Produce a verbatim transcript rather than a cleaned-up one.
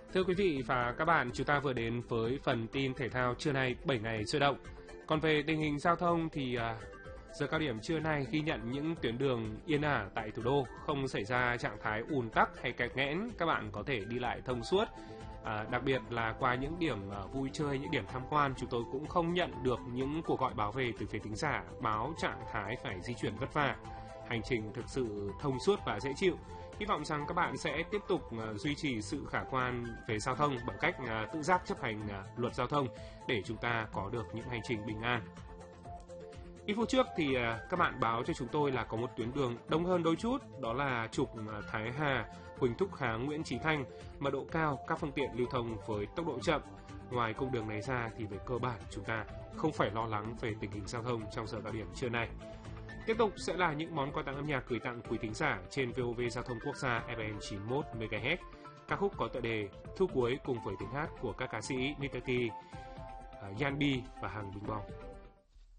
Thưa quý vị và các bạn, chúng ta vừa đến với phần tin thể thao trưa nay bảy ngày sôi động. Còn về tình hình giao thông thì à, giờ cao điểm trưa nay ghi nhận những tuyến đường yên ả tại thủ đô, không xảy ra trạng thái ùn tắc hay kẹt nghẽn, các bạn có thể đi lại thông suốt. À, đặc biệt là qua những điểm à, vui chơi, những điểm tham quan, chúng tôi cũng không nhận được những cuộc gọi báo về từ phía thính giả báo trạng thái phải di chuyển vất vả. Hành trình thực sự thông suốt và dễ chịu. Hy vọng rằng các bạn sẽ tiếp tục uh, duy trì sự khả quan về giao thông bằng cách uh, tự giác chấp hành uh, luật giao thông để chúng ta có được những hành trình bình an. Ít phút trước thì uh, các bạn báo cho chúng tôi là có một tuyến đường đông hơn đôi chút, đó là trục uh, Thái Hà, Huỳnh Thúc Kháng, Nguyễn Chí Thanh, mật độ cao, các phương tiện lưu thông với tốc độ chậm. Ngoài cung đường này ra thì về cơ bản chúng ta không phải lo lắng về tình hình giao thông trong giờ cao điểm trưa nay. Tiếp tục sẽ là những món quà tặng âm nhạc gửi tặng quý thính giả trên vê o vê Giao thông Quốc gia ép em chín mươi mốt mê ga héc. Ca khúc có tựa đề Thu Cuối cùng với tiếng hát của các ca sĩ Nitaki, Yan Bi và Hằng Bình Bong.